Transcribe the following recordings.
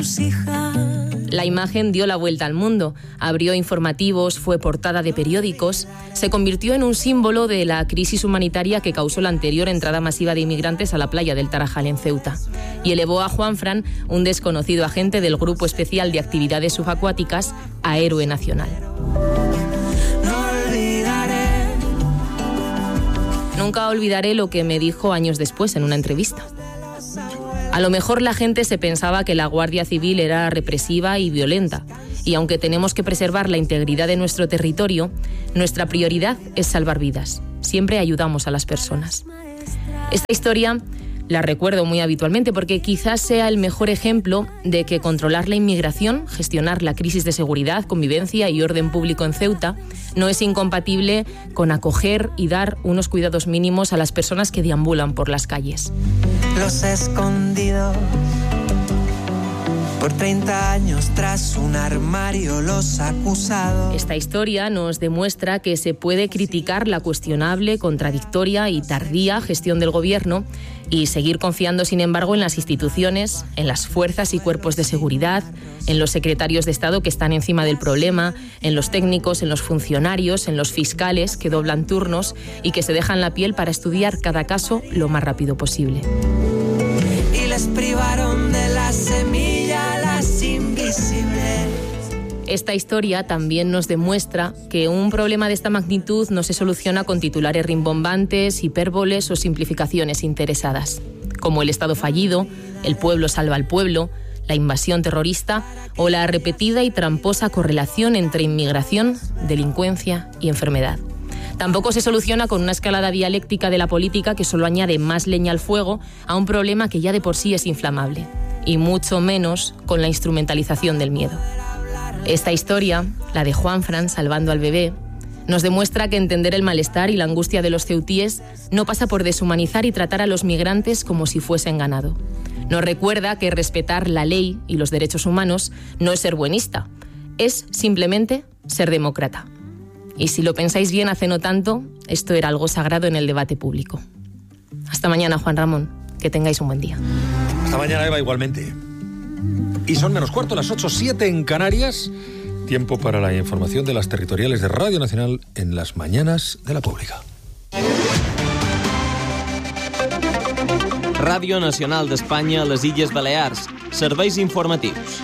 La imagen dio la vuelta al mundo, abrió informativos, fue portada de periódicos, se convirtió en un símbolo de la crisis humanitaria que causó la anterior entrada masiva de inmigrantes a la playa del Tarajal en Ceuta, y elevó a Juanfran, un desconocido agente del Grupo Especial de Actividades Subacuáticas, a héroe nacional. Nunca olvidaré lo que me dijo años después en una entrevista. A lo mejor la gente se pensaba que la Guardia Civil era represiva y violenta, y aunque tenemos que preservar la integridad de nuestro territorio, nuestra prioridad es salvar vidas. Siempre ayudamos a las personas. Esta historia la recuerdo muy habitualmente porque quizás sea el mejor ejemplo de que controlar la inmigración, gestionar la crisis de seguridad, convivencia y orden público en Ceuta no es incompatible con acoger y dar unos cuidados mínimos a las personas que deambulan por las calles. Los escondidos por 30 años tras un armario, los acusados. Esta historia nos demuestra que se puede criticar la cuestionable, contradictoria y tardía gestión del gobierno y seguir confiando, sin embargo, en las instituciones, en las fuerzas y cuerpos de seguridad, en los secretarios de Estado que están encima del problema, en los técnicos, en los funcionarios, en los fiscales que doblan turnos y que se dejan la piel para estudiar cada caso lo más rápido posible. Y les privaron de la semilla las invisibles. Esta historia también nos demuestra que un problema de esta magnitud no se soluciona con titulares rimbombantes, hipérboles o simplificaciones interesadas, como el Estado fallido, el pueblo salva al pueblo, la invasión terrorista o la repetida y tramposa correlación entre inmigración, delincuencia y enfermedad. Tampoco se soluciona con una escalada dialéctica de la política que solo añade más leña al fuego a un problema que ya de por sí es inflamable, y mucho menos con la instrumentalización del miedo. Esta historia, la de Juanfran salvando al bebé, nos demuestra que entender el malestar y la angustia de los ceutíes no pasa por deshumanizar y tratar a los migrantes como si fuesen ganado. Nos recuerda que respetar la ley y los derechos humanos no es ser buenista, es simplemente ser demócrata. Y si lo pensáis bien, hace no tanto, esto era algo sagrado en el debate público. Hasta mañana, Juan Ramón. Que tengáis un buen día. Hasta mañana, Eva, igualmente. Y son menos cuarto, las 8:07 en Canarias. Tiempo para la información de las territoriales de Radio Nacional en las mañanas de la Pública. Ràdio Nacional d'Espanya a les Illes Balears. Serveis informatius.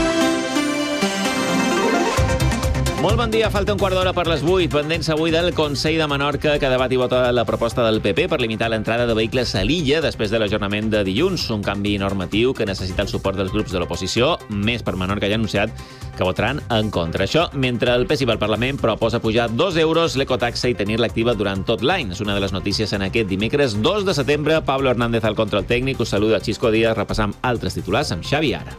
Molt bon dia, falta un quart d'hora per les 8. Pendents avui del Consell de Menorca, que debat i vota la proposta del PP per limitar l'entrada de vehicles a l'illa després de l'ajornament de dilluns. Un canvi normatiu que necessita el suport dels grups de l'oposició. Més per Menorca ja ha anunciat que votaran en contra. Això mentre el PSI al Parlament proposa pujar 2 euros l'ecotaxa i tenir-la activa durant tot l'any. És una de les notícies en aquest dimecres 2 de setembre. Pablo Hernández al control tècnic. Us saluda Xisco Díaz. Repassam altres titulars amb Xavi Ara.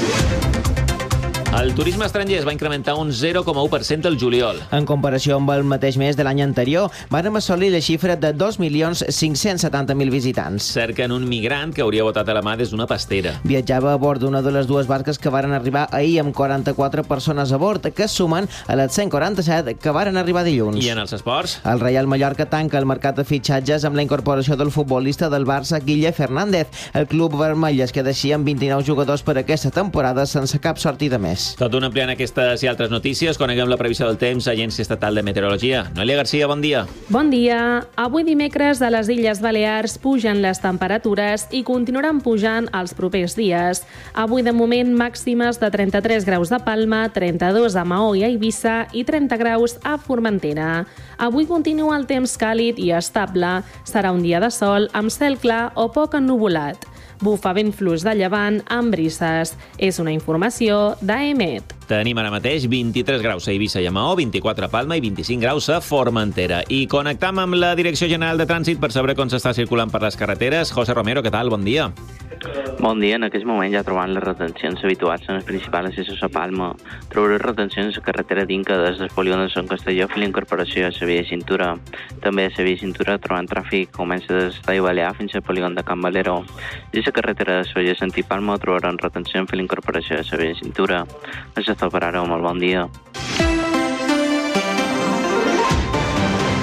El turisme estranger es va incrementar un 0,1% el juliol. En comparació amb el mateix mes de l'any anterior, vàrem assolir la xifra de 2.570.000 visitants. Cerquen un migrant que hauria votat a la mà des d'una pastera. Viatjava a bord d'una de les dues barques que varen arribar ahir amb 44 persones a bord, que sumen a les 147 que varen arribar dilluns. I en els esports? El Reial Mallorca tanca el mercat de fitxatges amb la incorporació del futbolista del Barça, Guille Fernández. El club vermell es queda així amb 29 jugadors per aquesta temporada sense cap sortida més. Tot un ampliant aquestes i altres notícies, coneguem la previsió del temps a l'Agència Estatal de Meteorologia. Noelia Garcia, bon dia. Bon dia. Avui dimecres a les Illes Balears pugen les temperatures i continuaran pujant els propers dies. Avui de moment màximes de 33 graus a Palma, 32 a Maó i a Eivissa i 30 graus a Formentera. Avui continua el temps càlid i estable. Serà un dia de sol amb cel clar o poc ennuvolat. Bufa vent fluix de llevant amb brises. És una informació d'AEMET. Tenim ara mateix 23 graus a Eivissa i a Maó, 24 a Palma i 25 graus a Formentera. I connectam amb la Direcció General de Trànsit per saber com s'està circulant per les carreteres. José Romero, què tal? Bon dia. Bon dia. En aquest moment ja trobant les retencions habituals en els principals accessos a Palma. Trobaré retencions a la carretera d'Inca des del polígon de Sant Castelló fins a la incorporació a la via Cintura. També a la via Cintura trobant tràfic comença des d'Estadi Balear fins al polígon de Can Valero. I a la carretera de Solla Santí Palma trobaran retencions fins a la incorporació a la via Cintura. Això és tot per ara. Molt bon dia.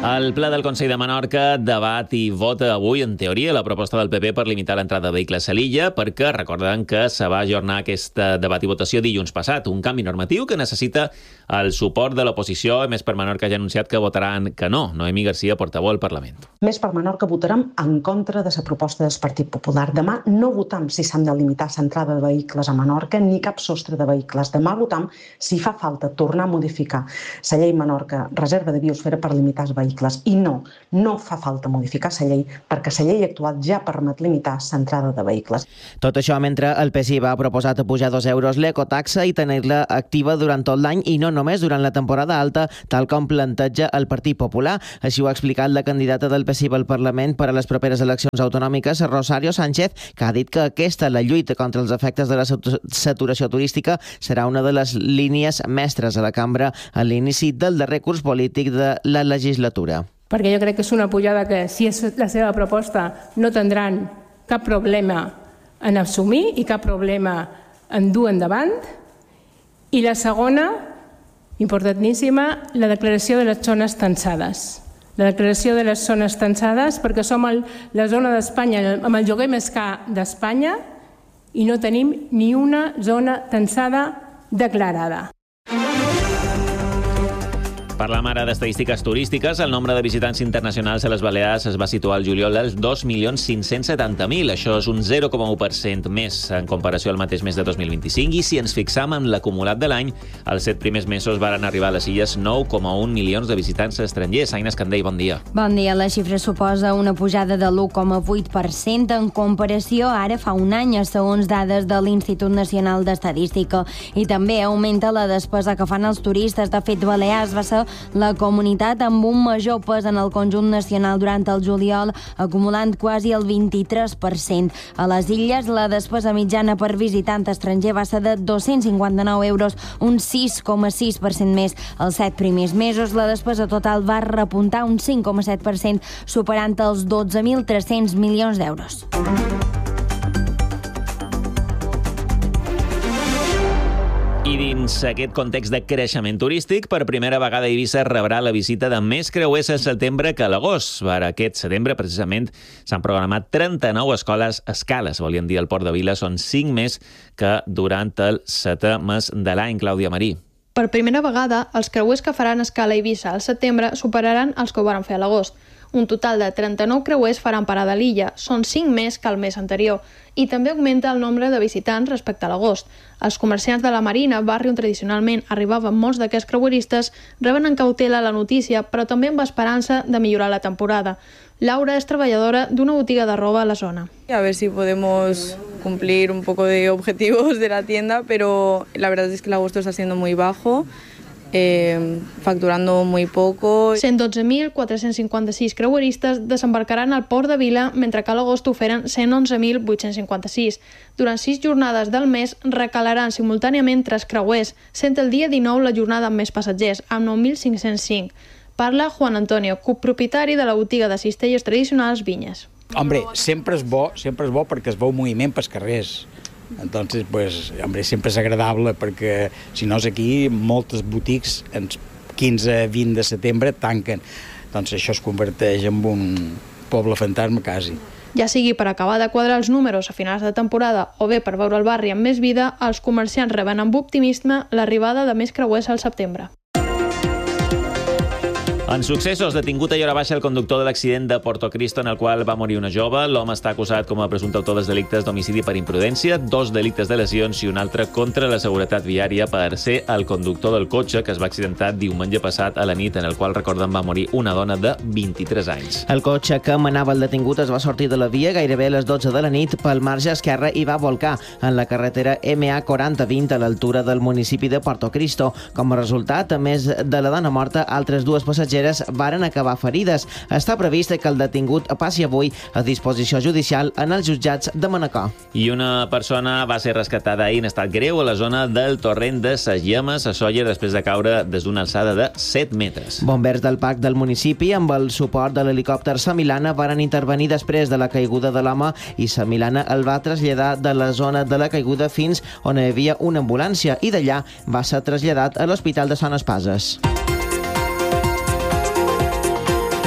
El ple del Consell de Menorca debat i vota avui, en teoria, la proposta del PP per limitar l'entrada de vehicles a l'illa, perquè recordem que se va ajornar aquest debat i votació dilluns passat, un canvi normatiu que necessita el suport de l'oposició. Més per Menorca ja ha anunciat que votaran que no. Noemí Garcia, portaveu al Parlament. Més per Menorca votarem en contra de la proposta del Partit Popular. Demà no votam si s'han de limitar l'entrada de vehicles a Menorca ni cap sostre de vehicles. Demà votam si fa falta tornar a modificar la llei Menorca reserva de biosfera per limitar els vehicles. I no fa falta modificar la llei perquè la llei actual ja permet limitar l'entrada de vehicles. Tot això mentre el PSI va proposar pujar 2 euros l'ecotaxa i tenir-la activa durant tot l'any i no només durant la temporada alta, tal com planteja el Partit Popular. Així ho ha explicat la candidata del PSI al Parlament per a les properes eleccions autonòmiques, Rosario Sánchez, que ha dit que la lluita contra els efectes de la saturació turística serà una de les línies mestres a la cambra a l'inici del darrer curs polític de la legislatura. Perquè jo crec que és una pujada que, si és la seva proposta, no tindran cap problema en assumir i cap problema en dur endavant. I la segona, importantíssima, la declaració de les zones tensades. La declaració de les zones tensades perquè som la zona d'Espanya amb el lloguer més car d'Espanya i no tenim ni una zona tensada declarada. Parlam ara d'estadístiques turístiques. El nombre de visitants internacionals a les Balears es va situar al juliol als 2.570.000. Això és un 0,1% més en comparació al mateix mes de 2025. I si ens fixam en l'acumulat de l'any, els 7 primers mesos varen arribar a les illes 9,1 milions de visitants estrangers. Aina Escandell, bon dia. Bon dia. La xifra suposa una pujada de l'1,8% en comparació ara fa un any, segons dades de l'Institut Nacional d'Estadística. I també augmenta la despesa que fan els turistes. De fet, Balears va ser la comunitat amb un major pes en el conjunt nacional durant el juliol, acumulant quasi el 23%. A les illes, la despesa mitjana per visitant estranger va ser de 259 euros, un 6,6% més. Els 7 primers mesos, la despesa total va repuntar un 5,7%, superant els 12.300 milions d'euros. I dins aquest context de creixement turístic, per primera vegada Eivissa rebrà la visita de més creuers al setembre que a l'agost. Per aquest setembre, precisament, s'han programat 39 escales, volien dir al Port de Vila, són 5 més que durant el 7è mes de l'any. Clàudia Marí. Per primera vegada, els creuers que faran escala a Eivissa al setembre superaran els que ho van fer a l'agost. Un total de 39 creuers faran parada a l'illa, són 5 més que el mes anterior, i també augmenta el nombre de visitants respecte a l'agost. Els comerciants de la Marina, barri on tradicionalment arribaven molts d'aquests creueristes, reben en cautela la notícia, però també amb esperança de millorar la temporada. Laura es treballadora d'una botiga de roba a la zona. A ver si podemos cumplir un poco de objetivos de la tienda, pero la verdad es que el agosto está siendo muy bajo. Facturando muy poco. 112.456 creueristes desembarcaran al Port de Vila, mentre que a l'agost ho feren 111.856. Durant 6 jornades del mes recalaran simultàniament 3 creuers, sent el dia 19 la jornada amb més passatgers, amb 9.505. Parla Juan Antonio, copropietari de la botiga de cistelles tradicionals Vinyes. Hombre, sempre és bo perquè es veu moviment pels carrers. Entonces, pues, hombre, sempre és agradable perquè, si no és aquí, moltes botics en 15-20 de setembre tanquen. Doncs això es converteix en un poble fantasma, quasi. Ja sigui per acabar de quadrar els números a finals de temporada o bé per veure el barri amb més vida, els comerciants reben amb optimisme l'arribada de més creuers al setembre. En successos, detingut a Llora Baixa el conductor de l'accident de Portocristo en el qual va morir una jove. L'home està acusat com a presumpte autor dels delictes d'homicidi per imprudència, 2 delictes de lesions i un altre contra la seguretat viària per ser el conductor del cotxe que es va accidentar diumenge passat a la nit, en el qual, recordem, va morir una dona de 23 anys. El cotxe que manava el detingut es va sortir de la via gairebé a les 12 de la nit pel marge esquerre i va volcar en la carretera MA 4020 a l'altura del municipi de Portocristo. Com a resultat, a més de la dona morta, altres 2 passatgeres varen acabar ferides. Està previst que el detingut passi avui a disposició judicial en els jutjats de Manacor. I una persona va ser rescatada ahir en estat greu a la zona del torrent de Ses Llames, a Sóller, després de caure des d'una alçada de 7 metres. Bombers del parc del municipi, amb el suport de l'helicòpter Samilana, varen intervenir després de la caiguda de l'home i Samilana el va traslladar de la zona de la caiguda fins on hi havia una ambulància i d'allà va ser traslladat a l'Hospital de Son Espases.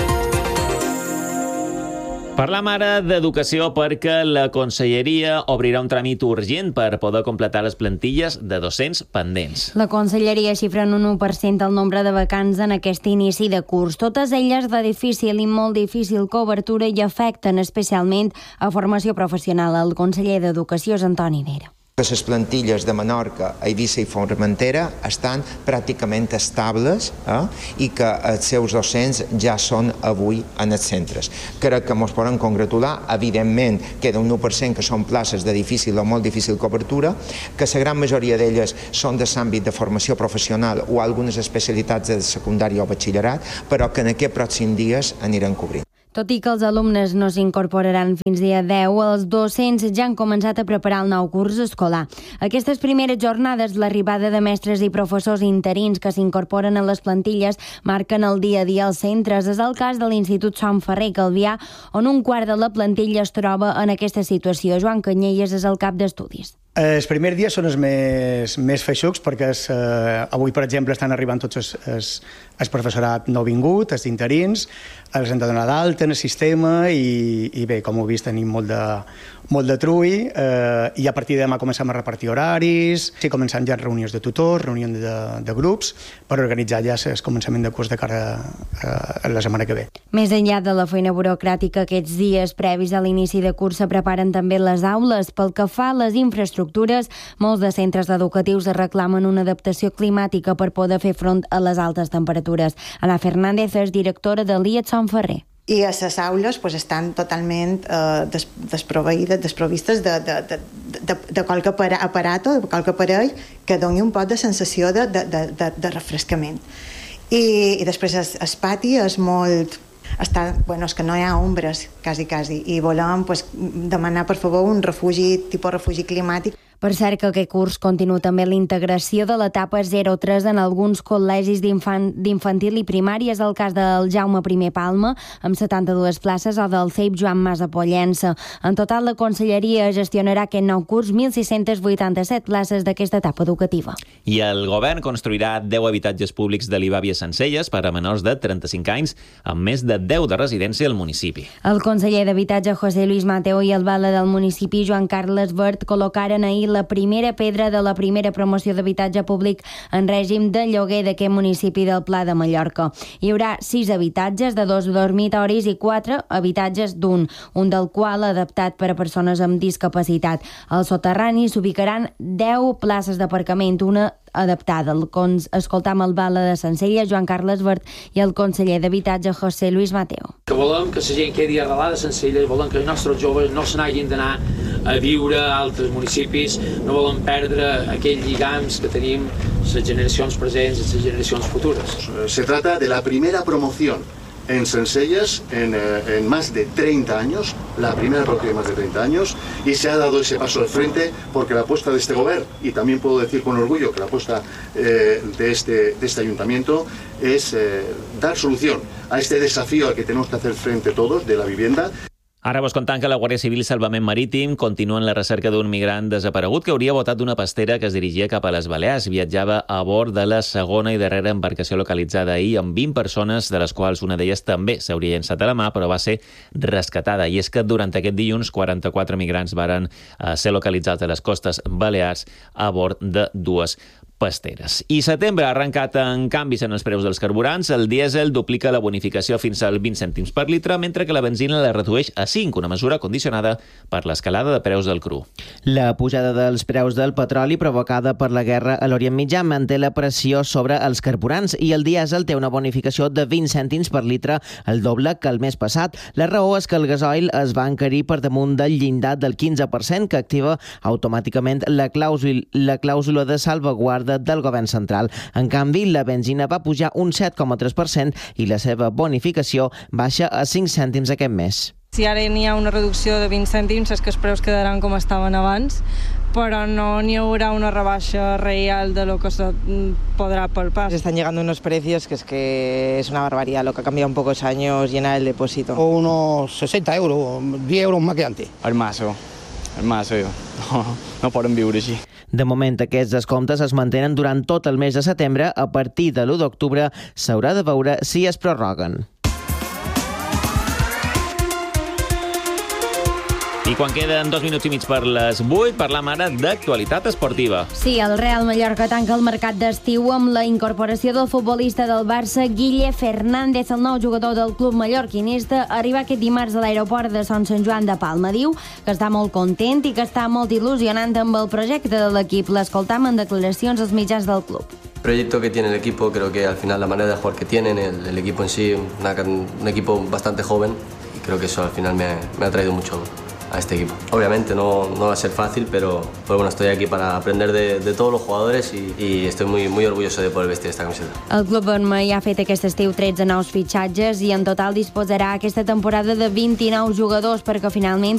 Parlam ara d'educació perquè la Conselleria obrirà un tràmit urgent per poder completar les plantilles de docents pendents. La Conselleria xifra en un 1% el nombre de vacants en aquest inici de curs. Totes elles de difícil i molt difícil cobertura i afecten especialment a formació professional. El conseller d'Educació és Antoni Vera. Les plantilles de Menorca, Eivissa i Formentera estan pràcticament estables i que els seus docents ja són avui en els centres. Crec que ens podem congratular, evidentment queda un 1% que són places de difícil o molt difícil cobertura, que la gran majoria d'elles són de l'àmbit de formació professional o algunes especialitats de secundària o batxillerat, però que en aquests pròxims dies aniran cobrint. Tot i que els alumnes no s'incorporaran fins dia 10, els docents ja han començat a preparar el nou curs escolar. Aquestes primeres jornades, l'arribada de mestres i professors interins que s'incorporen a les plantilles, marquen el dia a dia als centres. És el cas de l'Institut Sant Ferrer Calvià, on un quart de la plantilla es troba en aquesta situació. Joan Canyelles és el cap d'estudis. Els primers dies són els més feixucs perquè avui, per exemple, estan arribant tots el professorat no vingut, els interins, els hem de donar d'alta en el sistema i bé, com heu vist, tenim molt de trull i a partir de demà comencem a repartir horaris, sí, començant ja reunions de tutors, reunions de grups, per organitzar ja el començament de curs de cara a la setmana que ve. Més enllà de la feina burocràtica, aquests dies previs a l'inici de curs se preparen també les aules. Pel que fa a les infraestructures, molts de centres educatius reclamen una adaptació climàtica per poder fer front a les altes temperatures. Ana Fernández és directora de l'IET Sant Ferrer. I a les aules estan totalment desprovistes de qualque aparato, de qualque aparell que doni un poc de sensació de refrescament. I després el pati és molt... és que no hi ha ombres, quasi, i volem demanar, per favor, un tipus refugi climàtic. Per cert que aquest curs continua també l'integració de l'etapa 0-3 en alguns col·legis d'infantil i primària. És el cas del Jaume I Palma, amb 72 places, o del CEIP Joan Mas a Pollença. En total, la Conselleria gestionarà aquest nou curs 1.687 places d'aquesta etapa educativa. I el govern construirà 10 habitatges públics de l'Ibàvia Sencelles per a menors de 35 anys, amb més de 10 de residència al municipi. El conseller d'Habitatge, José Luis Mateo, i el bala del municipi, Joan Carles Bert, col·locaren ahir la primera pedra de la primera promoció d'habitatge públic en règim de lloguer d'aquest municipi del Pla de Mallorca. Hi haurà 6 habitatges de 2 dormitoris i 4 habitatges d'un, un del qual adaptat per a persones amb discapacitat. Al soterrani s'ubicaran 10 places d'aparcament, una adaptada. Escoltam el bala de Sencelles, Joan Carles Bert, i el conseller d'Habitatge, José Luis Mateo. Que volem que la gent quedi arrelada a Sencelles, volem que els nostres joves no se n'hagin d'anar a viure a altres municipis, no volem perdre aquells lligams que tenim les generacions presents i les generacions futures. Se trata de la primera promoción en Sencelles en más de 30 años, la primera promoción de más de 30 años, y se ha dado ese paso al frente porque la apuesta de este gobierno, y también puedo decir con orgullo que la apuesta de este ayuntamiento es dar solución a este desafío al que tenemos que hacer frente todos de la vivienda. Ara vos contant que la Guàrdia Civil i Salvament Marítim continuen la recerca d'un migrant desaparegut que hauria botat d'una pastera que es dirigia cap a les Balears. Viatjava a bord de la segona i darrera embarcació localitzada ahir amb 20 persones, de les quals una d'elles també s'hauria llançat a la mà, però va ser rescatada. I és que durant aquest dilluns 44 migrants varen ser localitzats a les costes balears a bord de 2 pasteres. I setembre ha arrencat en canvis en els preus dels carburants. El dièsel duplica la bonificació fins al 20 cèntims per litre, mentre que la benzina la redueix a 5, una mesura condicionada per l'escalada de preus del cru. La pujada dels preus del petroli provocada per la guerra a l'Orient Mitjà manté la pressió sobre els carburants i el dièsel té una bonificació de 20 cèntims per litre, el doble que el mes passat. La raó és que el gasoil es va encarir per damunt del llindar del 15% que activa automàticament la clàusula de salvaguarda del govern central. En canvi, la benzina va pujar un 7,3% i la seva bonificació baixa a 5 cèntims aquest mes. Si ara n'hi ha una reducció de 20 cèntims és que els preus quedaran com estaven abans, però no n'hi haurà una rebaixa real de lo que se podrá palpar. Están llegando unos precios que es una barbaridad, lo que ha cambiado un poco los años llenar el depósito. O unos 60 euros, 10 euros más que antes. El maso no poden viure així. De moment, aquests descomptes es mantenen durant tot el mes de setembre. A partir de l'1 d'octubre s'haurà de veure si es prorroguen. I quan queden 2 minuts i mig per les 8, parlam ara d'actualitat esportiva. Sí, el Real Mallorca tanca el mercat d'estiu amb la incorporació del futbolista del Barça, Guille Fernández, el nou jugador del club mallorquinista, arriba aquest dimarts a l'aeroport de Sant Joan de Palma. Diu que està molt content i que està molt il·lusionant amb el projecte de l'equip. L'escoltam en declaracions als mitjans del club. El proyecto que tiene el equipo, creo que al final la manera de jugar que tienen, el equipo en sí, un equipo bastante joven, y creo que eso al final me ha traído mucho a este equipo. Obviamente no va a ser fácil, pero bueno, estoy aquí para aprender de todos los jugadores y estoy muy orgulloso de poder vestir esta camiseta. El club vermell ha fet aquest estiu 13 nous fitxatges i en total disposarà aquesta temporada de 29 jugadors perquè finalment